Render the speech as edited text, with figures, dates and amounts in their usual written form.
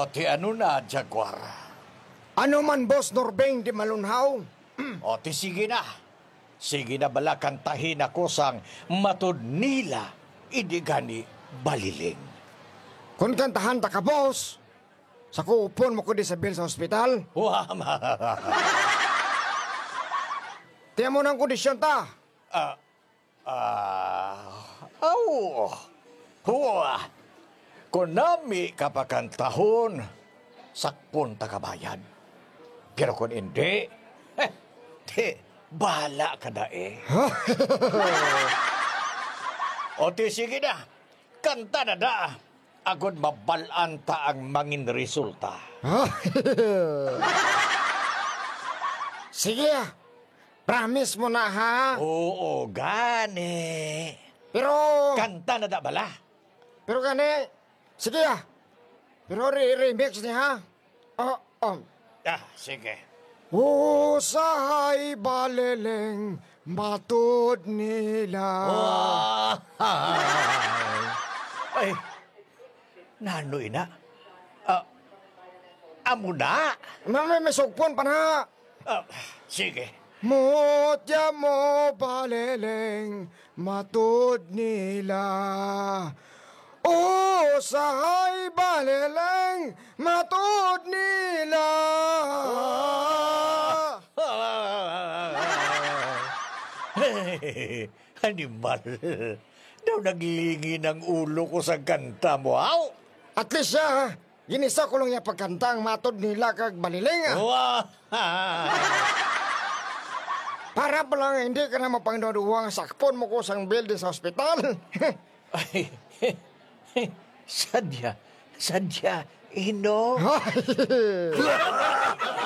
O ti ano na, Jaguar? Ano man, Boss Norbeng di malunhaw? O ti sige na. Sige na bala kantahin ako sang matod nila idigani baliling. Kung kantahan ta ka, boss, sa kuupon mo ko di sa bill sa ospital. Wama. Tiyan mo ng kondisyon ta. Huwa. Kunami kapakantahon, sakpon ta kabayan. Pero kung hindi, bahala ka na eh. O ti sige na, kanta na da. Agod mabalaan ta ang mangin resulta. Sige, promise mo na ha. Oo, gani. Pero, Kanta na da bala. pero gani, sige pero remix niya ha. Sige. Usahay baleleng matod nila. Ay, nanoy na. Amo na. May sugpon pa na. Sige. Mutya mo baleleng matod nila. Usahay baleleng matod nila. Animal. Daw naglingi ng ulo ko sa kanta mo, aw? At least siya, ginisa ko lang niya pagkanta ang matod nila kag baliling. Para pa lang hindi ka na mapangduduwang sakpon mo ko sang bill din sa ospital. Ay, sadya, ino.